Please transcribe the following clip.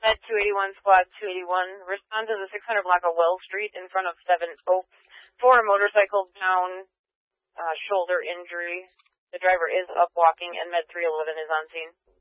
Med 281, Squad 281. Respond to the 600 block of Wells Street in front of 7 Oaks. 4 motorcycles down, shoulder injury. The driver is up walking, and Med 311 is on scene.